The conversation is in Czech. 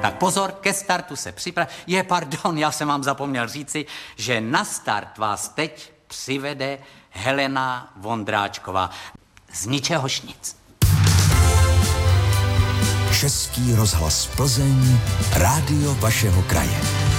Tak pozor, ke startu se pardon, já jsem vám zapomněl říci, že na start vás teď přivede Helena Vondráčková. Z ničehož nic. Český rozhlas Plzeň, rádio vašeho kraje.